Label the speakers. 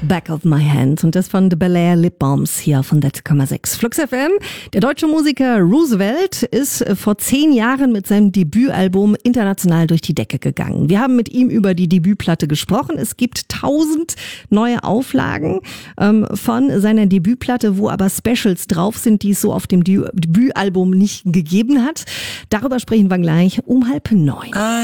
Speaker 1: Back of My Hand und das von The Bel Air Lip Balms hier von 6,6 Flux FM. Der deutsche Musiker Roosevelt ist vor 10 Jahren mit seinem Debütalbum international durch die Decke gegangen. Wir haben mit ihm über die Debütplatte gesprochen. Es gibt 1000 neue Auflagen von seiner Debütplatte, wo aber Specials drauf sind, die es so auf dem Debütalbum nicht gegeben hat. Darüber sprechen wir gleich um 8:30.